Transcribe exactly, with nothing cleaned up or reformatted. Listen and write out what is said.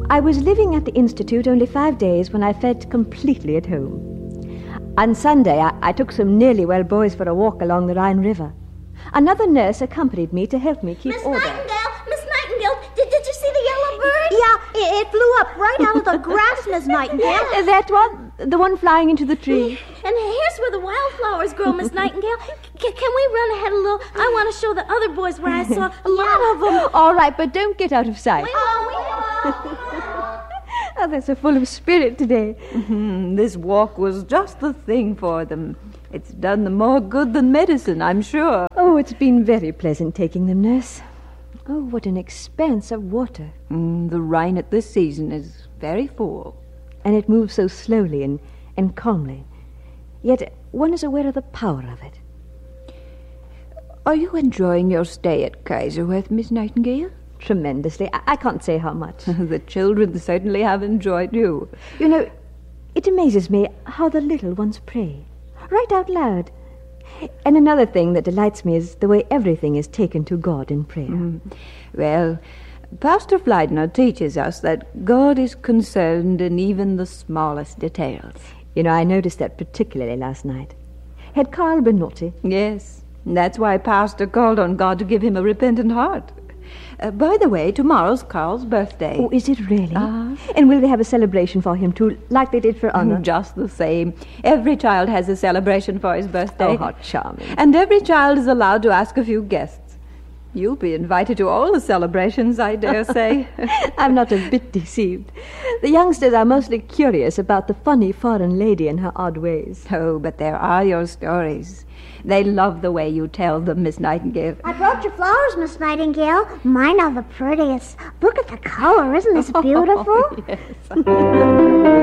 I was living at the Institute only five days when I felt completely at home. On Sunday, I, I took some nearly well boys for a walk along the Rhine River. Another nurse accompanied me to help me keep Miss order. Nightingale, Miss Nightingale, did, did you see the yellow bird? Yeah, it, it flew up right out of the grass, Miss Nightingale. Uh, that one? The one flying into the tree? And here's where the wildflowers grow, Miss Nightingale. C- can we run ahead a little? I want to show the other boys where I saw a lot of them. All right, but don't get out of sight. Oh, Oh, they're so full of spirit today. Mm, this walk was just the thing for them. It's done them more good than medicine, I'm sure. Oh, it's been very pleasant taking them, nurse. Oh, what an expanse of water. Mm, the Rhine at this season is very full. And it moves so slowly and, and calmly. Yet one is aware of the power of it. Are you enjoying your stay at Kaiserwerth, Miss Nightingale? Tremendously. I, I can't say how much. The children certainly have enjoyed you. You know, it amazes me how the little ones pray. Right out loud. And another thing that delights me is the way everything is taken to God in prayer. Mm. Well, Pastor Fleidner teaches us that God is concerned in even the smallest details. You know, I noticed that particularly last night. Had Carl been naughty? Yes, that's why Pastor called on God to give him a repentant heart. Uh, by the way, tomorrow's Carl's birthday. Oh, is it really? Uh-huh. And will they have a celebration for him too, like they did for Anna? Just the same. Every child has a celebration for his birthday. Oh, how charming. And every child is allowed to ask a few guests. You'll be invited to all the celebrations, I dare say. I'm not a bit deceived. The youngsters are mostly curious about the funny foreign lady and her odd ways. Oh, but there are your stories. They love the way you tell them, Miss Nightingale. I brought your flowers, Miss Nightingale. Mine are the prettiest. Look at the color. Isn't this beautiful? Yes.